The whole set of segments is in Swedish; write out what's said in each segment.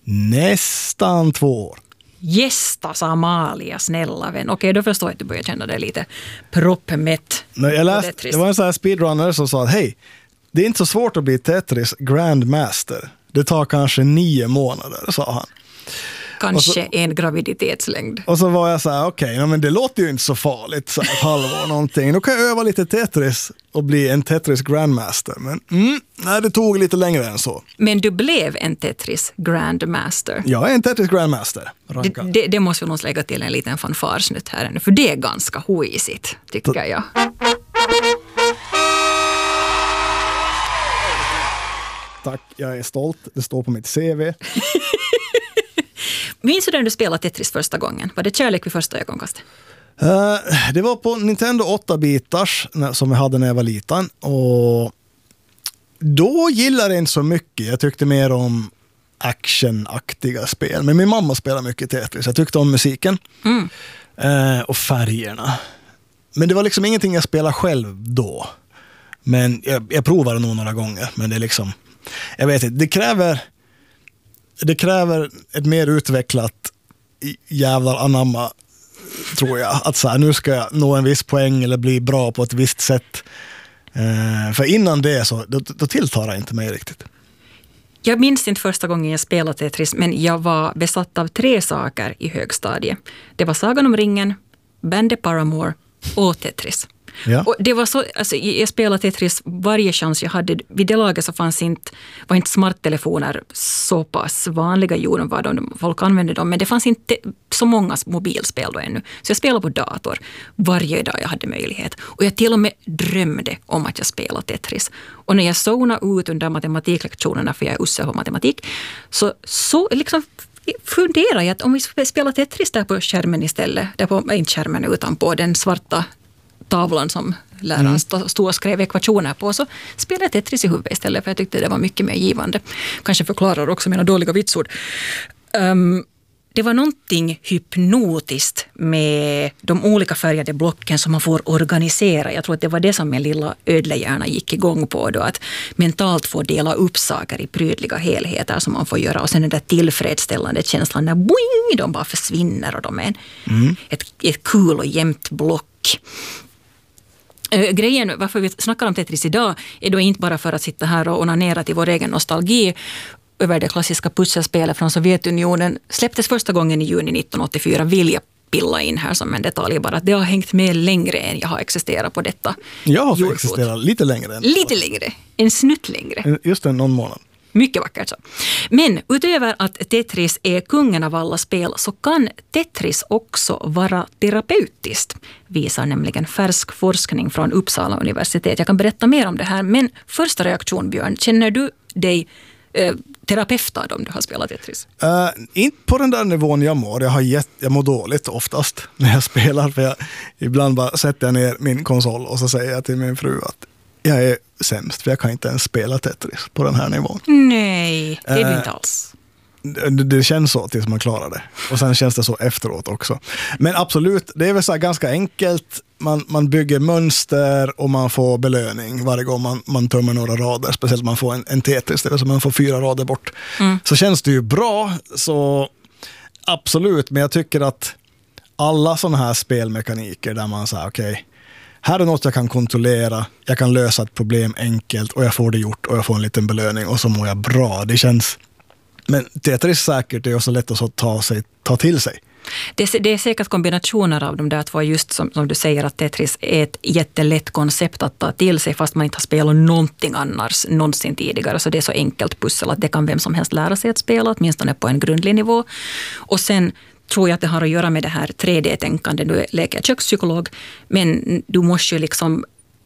Nästan 2 år. Gästas Amalia, snälla vän. Okej, då förstår jag att du börjar känna dig lite proppmätt. Jag läste, det var en sån här speedrunner som sa att hej, det är inte så svårt att bli Tetris Grandmaster. Det tar kanske 9 månader, sa han. Kanske en graviditetslängd. Och så var jag så här, okej, men det låter ju inte så farligt, så här, ett halvår någonting. Då kan jag öva lite Tetris och bli en Tetris Grandmaster. Men nej, det tog lite längre än så. Men du blev en Tetris Grandmaster. Jag är en Tetris Grandmaster. Det måste vi nog lägga till en liten fanfarsnutt här nu, för det är ganska hoisigt, tycker jag. Tack, jag är stolt. Det står på mitt CV. Minns du när du spelade Tetris första gången? Var det kärlek vid första ögonkastet? Det var på Nintendo 8-bitars som jag hade när jag var liten. Och då gillade jag inte så mycket. Jag tyckte mer om actionaktiga spel. Men min mamma spelade mycket Tetris. Jag tyckte om musiken. Och färgerna. Men det var liksom ingenting jag spelade själv då. Men jag provade nog några gånger. Men det är liksom... Jag vet inte, det kräver ett mer utvecklat jävlar anamma, tror jag. Att så här, nu ska jag nå en viss poäng eller bli bra på ett visst sätt. För innan det så, då tilltar det inte mig riktigt. Jag minns inte första gången jag spelade Tetris, men jag var besatt av 3 saker i högstadiet. Det var Sagan om ringen, Bandet Paramore och Tetris. Ja. Och det var så, alltså, jag spelade Tetris varje chans jag hade. Vid det laget så var inte smarttelefoner så pass vanliga i jorden, folk använde dem, men det fanns inte så många mobilspel då ännu. Så jag spelade på dator varje dag jag hade möjlighet. Och jag till och med drömde om att jag spelade Tetris. Och när jag zonade ut under matematiklektionerna, för jag är usse på matematik, så liksom funderar jag att om vi spelar Tetris där på skärmen istället, där på, inte skärmen utan på den svarta tavlan som läraren stod och skrev ekvationer på, så spelade jag Tetris i huvudet istället, för jag tyckte det var mycket mer givande. Kanske förklarar också mina dåliga vitsord. Det var någonting hypnotiskt med de olika färgade blocken som man får organisera. Jag tror att det var det som min lilla ödlehjärna gick igång på då, att mentalt få dela upp saker i prydliga helheter som man får göra, och sen den där tillfredsställande känslan när boing, de bara försvinner och de är ett kul och jämnt block. Grejen varför vi snackar om Tetris idag är då inte bara för att sitta här och onanera till vår egen nostalgi över det klassiska pusselspelet från Sovjetunionen. Släpptes första gången i juni 1984, vill jag pilla in här som en detalj bara, att det har hängt med längre än jag har existerat på detta. Jag har existerat lite längre. Lite längre, en snutt längre. Just någon månad. Mycket vackert så. Men utöver att Tetris är kungen av alla spel, så kan Tetris också vara terapeutiskt, visar nämligen färsk forskning från Uppsala universitet. Jag kan berätta mer om det här, men första reaktion, Björn, känner du dig terapeutad om du har spelat Tetris? Inte på den där nivån jag mår. Jag mår dåligt oftast när jag spelar, för ibland bara sätter jag ner min konsol och så säger jag till min fru att jag är sämst, för jag kan inte ens spela Tetris på den här nivån. Nej, det är du inte alls. Det känns så tills man klarar det. Och sen känns det så efteråt också. Men absolut, det är väl så här ganska enkelt. Man bygger mönster och man får belöning varje gång man tömmer några rader. Speciellt man får en Tetris, det vill säga man får 4 rader bort. Så känns det ju bra, så absolut. Men jag tycker att alla sådana här spelmekaniker där man säger okej, här är något jag kan kontrollera, jag kan lösa ett problem enkelt och jag får det gjort och jag får en liten belöning och så mår jag bra. Det känns... Men Tetris säkert är också lätt att ta till sig. Det är säkert kombinationer av de där två, just som du säger, att Tetris är ett jättelätt koncept att ta till sig fast man inte har spelat någonting annars någonsin tidigare. Så det är så enkelt pussel att det kan vem som helst lära sig att spela, åtminstone på en grundlig nivå. Och sen tror jag att det har att göra med det här 3D-tänkande. Du leker kökspsykolog, men du måste ju liksom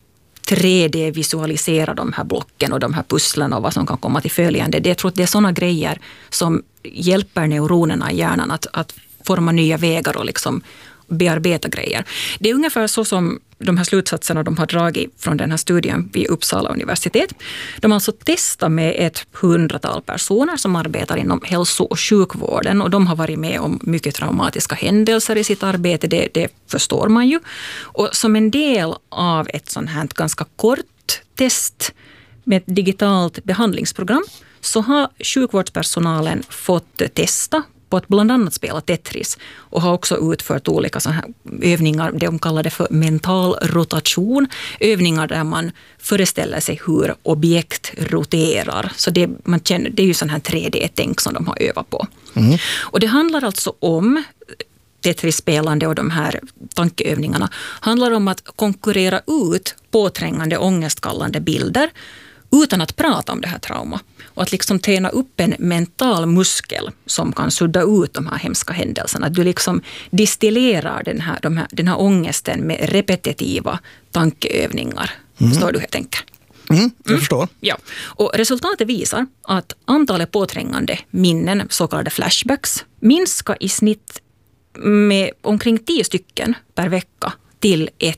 3D-visualisera de här blocken och de här pusslen och vad som kan komma till följande. Jag tror att det är sådana grejer som hjälper neuronerna i hjärnan att forma nya vägar och liksom bearbeta grejer. Det är ungefär så som de här slutsatserna de har dragit från den här studien vid Uppsala universitet. De har alltså testat med ett 100-tal personer som arbetar inom hälso- och sjukvården, och de har varit med om mycket traumatiska händelser i sitt arbete, det förstår man ju. Och som en del av ett sånt här ganska kort test med ett digitalt behandlingsprogram så har sjukvårdspersonalen fått testa på att bland annat spela Tetris och har också utfört olika sådana här övningar, det de kallar det för mental rotation, övningar där man föreställer sig hur objekt roterar. Så det är ju sån här 3D-tänk som de har övat på. Och det handlar alltså om Tetris-spelande och de här tankeövningarna handlar om att konkurrera ut påträngande ångestkallande bilder utan att prata om det här trauma. Och att liksom träna upp en mental muskel som kan sudda ut de här hemska händelserna. Att du liksom distillerar den här ångesten med repetitiva tankeövningar. Förstår du hur jag tänker? Jag förstår. Ja. Och resultatet visar att antalet påträngande minnen, så kallade flashbacks, minskar i snitt med omkring 10 stycken per vecka till 1.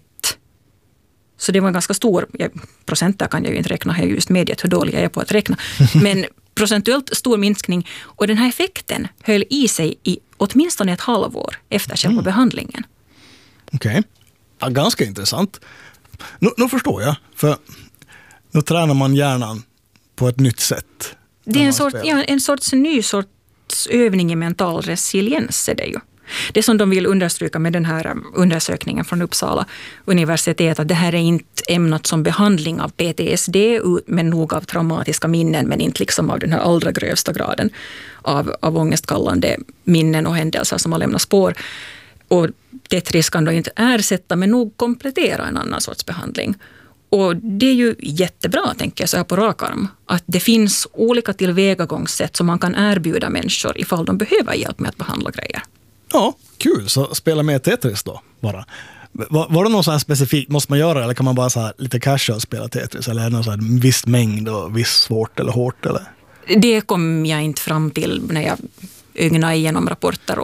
Så det var en ganska stor, procent där kan jag ju inte räkna, jag har just medgett hur dålig jag är på att räkna, men procentuellt stor minskning. Och den här effekten höll i sig i åtminstone ett halvår efter själva behandlingen. Okej. Ja, ganska intressant. Nu förstår jag, för nu tränar man hjärnan på ett nytt sätt. Det är en ny sorts övning i mental resiliens är det ju. Det som de vill understryka med den här undersökningen från Uppsala universitet, att det här är inte ämnat som behandling av PTSD, men nog av traumatiska minnen, men inte liksom av den här allra grövsta graden av ångestkallande minnen och händelser som har lämnat spår. Och Tetris kan då inte ersätta, men nog komplettera en annan sorts behandling. Och det är ju jättebra, tänker jag så här på rak arm, att det finns olika tillvägagångssätt som man kan erbjuda människor ifall de behöver hjälp med att behandla grejer. Ja, kul. Så spela med Tetris då bara. Var det något så här specifikt måste man göra, eller kan man bara så här lite casual spela Tetris, eller är det någon så här viss mängd och viss svårt eller hårt eller? Det kom jag inte fram till när jag ögnade igenom rapporter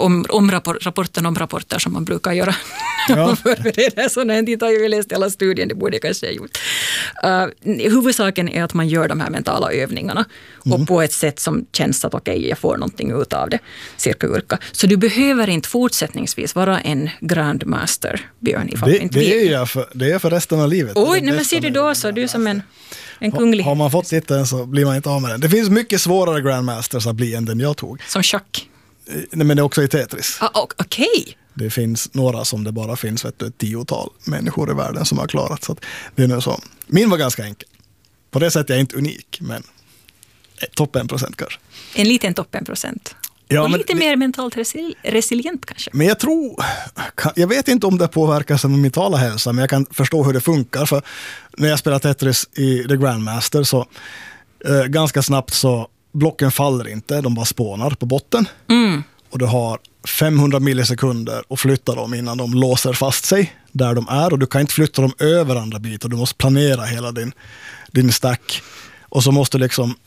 om rapporter som man brukar göra. Ja. Förbereda sådana här tittar jag läst hela studien, det borde jag kanske ha gjort. Huvudsaken är att man gör de här mentala övningarna och på ett sätt som känns att okej, jag får någonting ut av det, cirka urka. Så du behöver inte fortsättningsvis vara en grandmaster, Björn, ifall du inte vill. Det är för resten av livet. Oj, nej, men ser du då så, du är som en kunglig. Har man fått titeln så blir man inte av med den. Det finns mycket svårare grandmasters att bli än den jag tog. Som schack? Nej, men det är också i Tetris. Okej. Det finns några som det bara finns ett 10-tal människor i världen som har klarat. Så att det är nu så. Min var ganska enkel. På det sättet är jag inte unik, men topp 1% kanske. En liten topp 1%. Ja, och lite mer mentalt resilient kanske. Men jag vet inte om det påverkar sin mentala hälsa, men jag kan förstå hur det funkar. För när jag spelar Tetris i The Grandmaster så ganska snabbt så blocken faller inte, de bara spånar på botten. Och du har 500 millisekunder att flytta dem innan de låser fast sig där de är. Och du kan inte flytta dem över andra bitar. Du måste planera hela din stack. Och så måste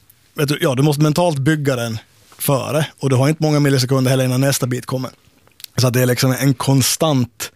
du måste mentalt bygga den före. Och du har inte många millisekunder heller innan nästa bit kommer. Så det är liksom en konstant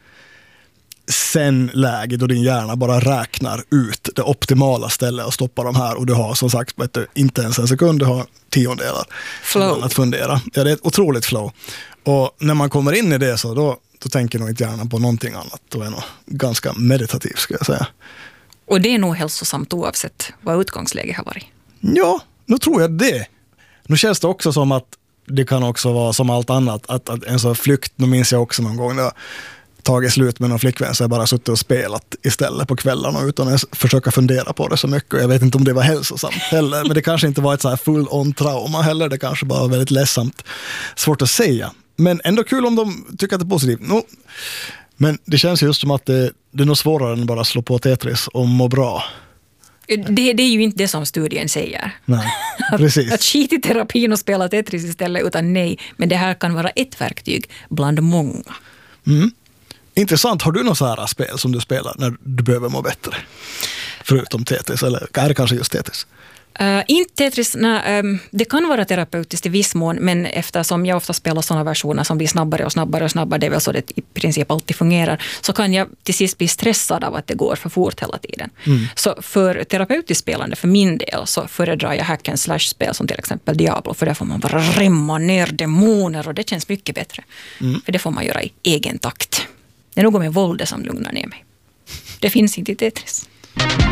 läge då din hjärna bara räknar ut det optimala stället och stoppar de här. Och du har som sagt inte ens en sekund, du har 10-delar flow att fundera. Ja, det är ett otroligt flow. Och när man kommer in i det så då tänker nog inte hjärnan på någonting annat. Då är nog ganska meditativ, ska jag säga. Och det är nog hälsosamt oavsett vad utgångsläget har varit. Ja, nu tror jag det. Nu känns det också som att det kan också vara som allt annat. Att en sån flykt, nu minns jag också någon gång när jag tagit slut med någon flickvän så jag bara suttit och spelat istället på kvällarna utan att försöka fundera på det så mycket. Och jag vet inte om det var hälsosamt heller, men det kanske inte var ett så här full-on trauma heller. Det kanske bara var väldigt ledsamt. Svårt att säga. Men ändå kul om de tycker att det är positivt. Men det känns just som att det är nog svårare än bara slå på Tetris och må bra. Det är ju inte det som studien säger. Nej, precis. Att skit i terapin och spela Tetris istället, utan nej. Men det här kan vara ett verktyg bland många. Intressant. Har du något så här spel som du spelar när du behöver må bättre? Förutom Tetris, eller är det kanske just Tetris? Inte Tetris, det kan vara terapeutiskt i viss mån, men eftersom jag ofta spelar sådana versioner som blir snabbare och snabbare och snabbare, det är väl så det i princip alltid fungerar, så kan jag till sist bli stressad av att det går för fort hela tiden. Så för terapeutiskt spelande, för min del, så föredrar jag hack and slash-spel som till exempel Diablo, för där får man bara rämma ner demoner och det känns mycket bättre. För det får man göra i egen takt. Det är något med våldet som lugnar ner mig. Det finns inte i Tetris.